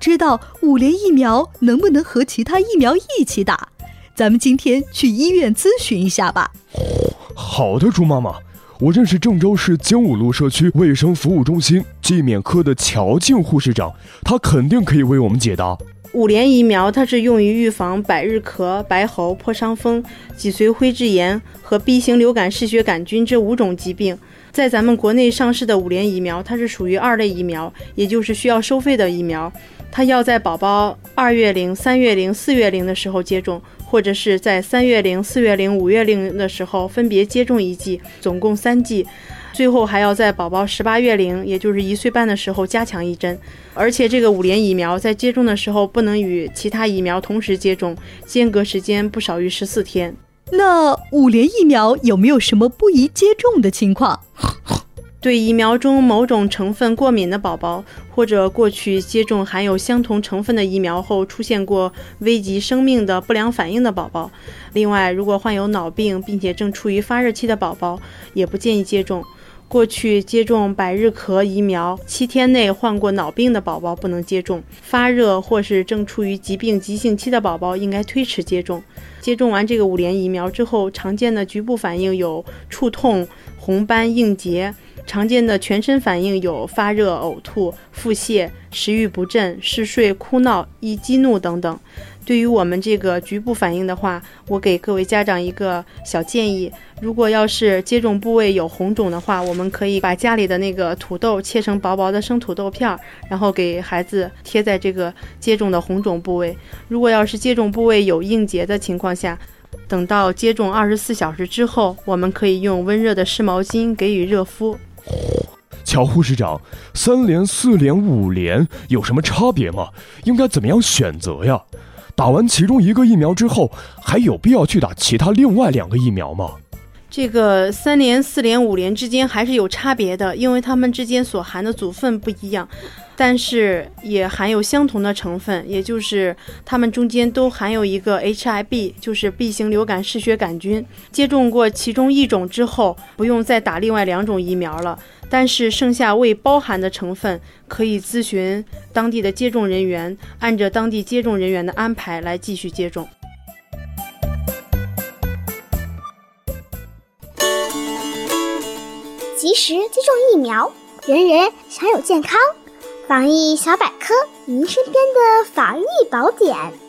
知道5联疫苗能不能和其他疫苗一起打。咱们今天去医院咨询一下吧。 好的，猪妈妈。我认识郑州市精武路社区卫生服务中心季免科的乔静护士长，她肯定可以为我们解答。 5联疫苗它是用于预防百日咳、白喉、破伤风、脊髓灰质炎和 B 型流感嗜血杆菌这5种疾病。在咱们国内上市的5联疫苗，它是属于2类疫苗，也就是需要收费的疫苗。它要在宝宝2月龄、3月龄、4月龄的时候接种，或者是在3月龄、4月龄、5月龄的时候分别接种1剂，总共3剂。最后还要在宝宝18月龄，也就是1岁半的时候加强1针。而且这个5联疫苗在接种的时候不能与其他疫苗同时接种，间隔时间不少于14天。 那5联疫苗有没有什么不宜接种的情况？ 对疫苗中某种成分过敏的宝宝，或者过去接种含有相同成分的疫苗后出现过危及生命的不良反应的宝宝。另外，如果患有脑病并且正处于发热期的宝宝，也不建议接种。过去接种百日咳疫苗7天内患过脑病的宝宝不能接种，发热或是正处于疾病急性期的宝宝应该推迟接种。接种完这个5联疫苗之后，常见的局部反应有触痛、红斑、硬结，常见的全身反应有发热、呕吐、腹泻、食欲不振、嗜睡、哭闹、易激怒等等。对于我们这个局部反应的话，我给各位家长一个小建议，如果要是接种部位有红肿的话，我们可以把家里的那个土豆切成薄薄的生土豆片，然后给孩子贴在这个接种的红肿部位。如果要是接种部位有硬结的情况下，等到接种24小时之后，我们可以用温热的湿毛巾给予热敷。 乔护士长，3联、4联、5联有什么差别吗？应该怎么样选择呀？打完其中1个疫苗之后，还有必要去打其他另外2个疫苗吗？ 这个3联、4联、5联之间还是有差别的，因为它们之间所含的组分不一样，但是也含有相同的成分，也就是它们中间都含有一个 HIB， 就是 B 型流感嗜血杆菌。接种过其中1种之后，不用再打另外2种疫苗了，但是剩下未包含的成分可以咨询当地的接种人员，按着当地接种人员的安排来继续接种。 及时接种疫苗，人人享有健康。防疫小百科，您身边的防疫宝典。